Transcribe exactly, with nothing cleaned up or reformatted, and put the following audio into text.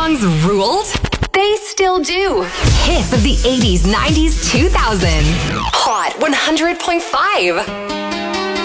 songs ruled? They still do. Hits of the eighties, nineties, two thousands. Hot one hundred point five.